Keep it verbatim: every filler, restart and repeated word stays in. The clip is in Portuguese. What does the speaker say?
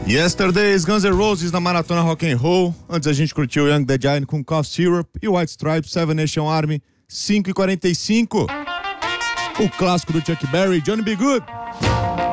Yesterday's Guns N' Roses na Maratona Rock and Roll. Antes a gente curtiu Young the Giant com Cough Syrup e White Stripes, Seven Nation Army, cinco e quarenta e cinco. O clássico do Chuck Berry, Johnny B. Good.